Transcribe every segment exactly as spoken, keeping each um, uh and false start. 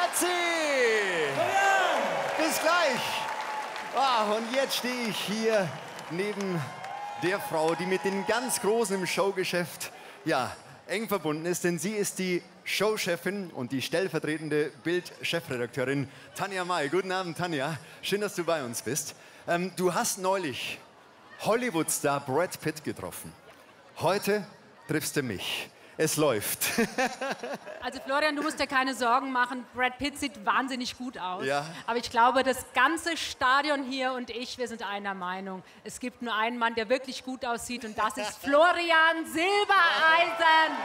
Schatzi! Bis gleich! Ah, und jetzt stehe ich hier neben der Frau, die mit den ganz Großen im Showgeschäft ja, eng verbunden ist, denn sie ist die Showchefin und die stellvertretende Bild-Chefredakteurin Tanja May. Guten Abend, Tanja. Schön, dass du bei uns bist. Ähm, du hast neulich Hollywood-Star Brad Pitt getroffen. Heute triffst du mich. Es läuft. Also Florian, du musst dir keine Sorgen machen. Brad Pitt sieht wahnsinnig gut aus. Ja. Aber ich glaube, das ganze Stadion hier und ich, wir sind einer Meinung. Es gibt nur einen Mann, der wirklich gut aussieht und das ist Florian Silbereisen.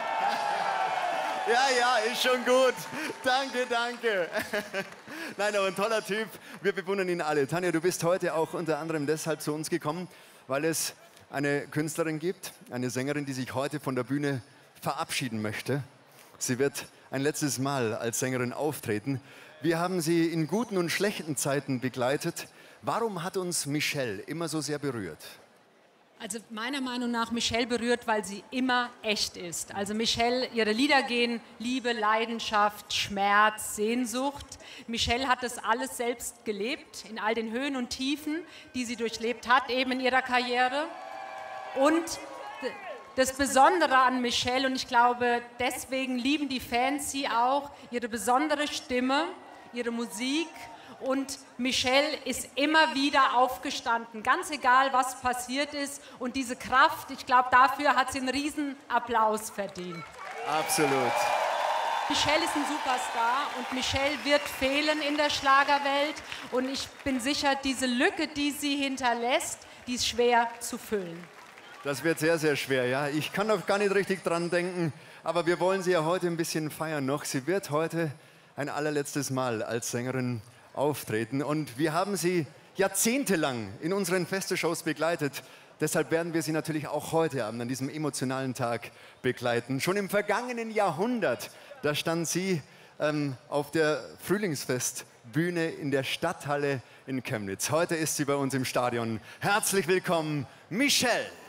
Ja, ja, ist schon gut. Danke, danke. Nein, aber ein toller Typ. Wir bewundern ihn alle. Tanja, du bist heute auch unter anderem deshalb zu uns gekommen, weil es eine Künstlerin gibt, eine Sängerin, die sich heute von der Bühne verabschieden möchte. Sie wird ein letztes Mal als Sängerin auftreten. Wir haben sie in guten und schlechten Zeiten begleitet. Warum hat uns Michelle immer so sehr berührt? Also meiner Meinung nach Michelle berührt, weil sie immer echt ist. Also Michelle, ihre Lieder gehen Liebe, Leidenschaft, Schmerz, Sehnsucht. Michelle hat das alles selbst gelebt, in all den Höhen und Tiefen, die sie durchlebt hat, eben in ihrer Karriere. Und das Besondere an Michelle, und ich glaube, deswegen lieben die Fans sie auch, ihre besondere Stimme, ihre Musik. Und Michelle ist immer wieder aufgestanden, ganz egal, was passiert ist. Und diese Kraft, ich glaube, dafür hat sie einen riesen Applaus verdient. Absolut. Michelle ist ein Superstar und Michelle wird fehlen in der Schlagerwelt. Und ich bin sicher, diese Lücke, die sie hinterlässt, die ist schwer zu füllen. Das wird sehr, sehr schwer, ja. Ich kann auch gar nicht richtig dran denken, aber wir wollen sie ja heute ein bisschen feiern noch. Sie wird heute ein allerletztes Mal als Sängerin auftreten und wir haben sie jahrzehntelang in unseren Feste-Shows begleitet. Deshalb werden wir sie natürlich auch heute Abend an diesem emotionalen Tag begleiten. Schon im vergangenen Jahrhundert, da stand sie ähm, auf der Frühlingsfestbühne in der Stadthalle in Chemnitz. Heute ist sie bei uns im Stadion. Herzlich willkommen, Michelle!